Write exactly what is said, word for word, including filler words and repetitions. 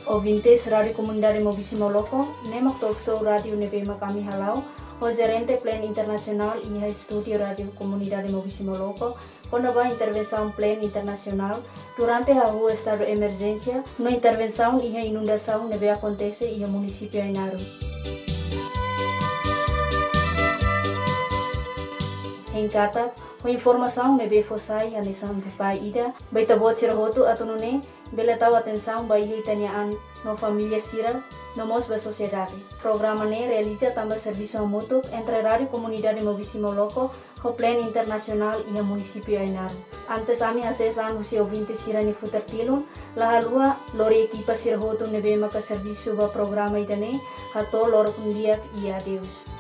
ouvintes Rádio Comunidade Mobisi Moloko, nemak talk show Rádio Nebema kami halau, o gerente Plan Internacional e Estúdio Rádio Comunidade Mobisi Moloko, quando vai intervenção Plan Internacional durante a rua estado de emergência, no intervenção e a inundação neve acontece e o município Ainaru. Em Kata, a informação neve fossai a nisan de pai ida, baita bot sirahotu atunune, bela tahu atenção bayi tanyaan no família sira, no mos ba sociedade. Programa ne realiza também serviço mútuo entre Rádio Comunidade Mobisi Moloko, o Plan Internacional e o município Ainaru. Antes ami acesan usi ouvintes sira ni futertilun, la halua lori equipa sirahotu neve maka serviço ba programa idane, hato loro kundiak e adeus.